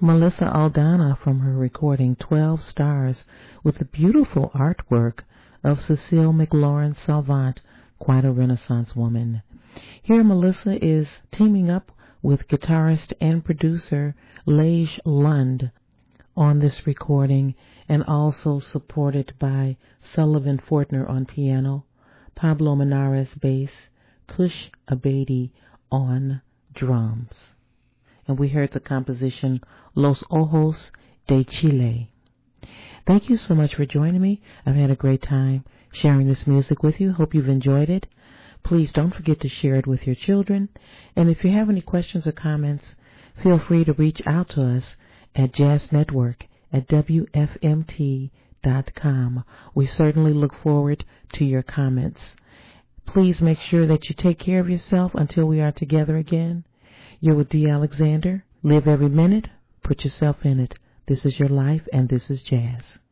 Melissa Aldana from her recording 12 Stars with the beautiful artwork of Cecile McLaurin Salvant, quite a Renaissance woman. Here Melissa is teaming up with guitarist and producer Lage Lund on this recording, and also supported by Sullivan Fortner on piano, Pablo Menares bass, Kush Abedi on drums. And we heard the composition Los Ojos de Chile. Thank you so much for joining me. I've had a great time sharing this music with you. Hope you've enjoyed it. Please don't forget to share it with your children. And if you have any questions or comments, feel free to reach out to us at jazznetwork@wfmt.com. We certainly look forward to your comments. Please make sure that you take care of yourself until we are together again. You're with Dee Alexander. Live every minute. Put yourself in it. This is your life, and this is jazz.